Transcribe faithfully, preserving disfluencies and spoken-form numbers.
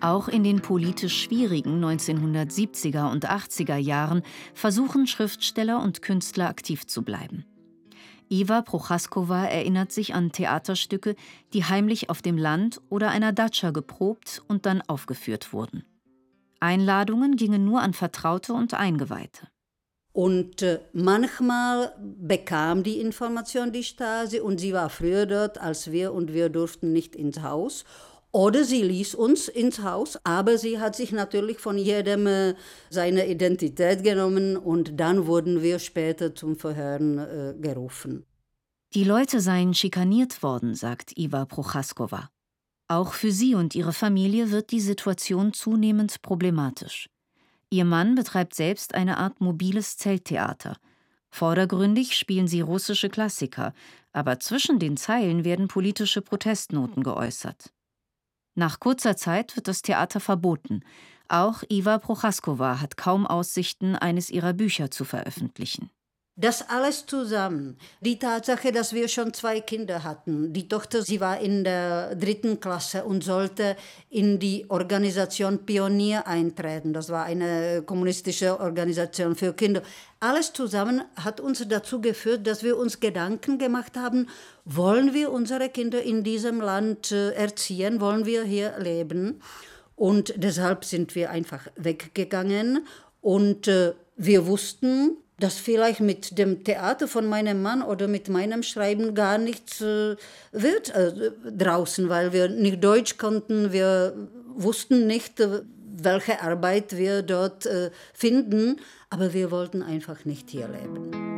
Auch in den politisch schwierigen neunzehnhundertsiebziger und achtziger Jahren versuchen Schriftsteller und Künstler aktiv zu bleiben. Ewa Prochaskowa erinnert sich an Theaterstücke, die heimlich auf dem Land oder einer Datscha geprobt und dann aufgeführt wurden. Einladungen gingen nur an Vertraute und Eingeweihte. Und äh, manchmal bekam die Information die Stasi und sie war früher dort als wir und wir durften nicht ins Haus. Oder sie ließ uns ins Haus, aber sie hat sich natürlich von jedem äh, seine Identität genommen und dann wurden wir später zum Verhören äh, gerufen. Die Leute seien schikaniert worden, sagt Ewa Prochaskowa. Auch für sie und ihre Familie wird die Situation zunehmend problematisch. Ihr Mann betreibt selbst eine Art mobiles Zelttheater. Vordergründig spielen sie russische Klassiker, aber zwischen den Zeilen werden politische Protestnoten geäußert. Nach kurzer Zeit wird das Theater verboten. Auch Ewa Prochaskowa hat kaum Aussichten, eines ihrer Bücher zu veröffentlichen. Das alles zusammen, die Tatsache, dass wir schon zwei Kinder hatten. Die Tochter, sie war in der dritten Klasse und sollte in die Organisation Pionier eintreten. Das war eine kommunistische Organisation für Kinder. Alles zusammen hat uns dazu geführt, dass wir uns Gedanken gemacht haben, wollen wir unsere Kinder in diesem Land erziehen, wollen wir hier leben? Und deshalb sind wir einfach weggegangen und äh, wir wussten, dass vielleicht mit dem Theater von meinem Mann oder mit meinem Schreiben gar nichts äh, wird äh, draußen, weil wir nicht Deutsch konnten, wir wussten nicht, äh, welche Arbeit wir dort äh, finden, aber wir wollten einfach nicht hier leben.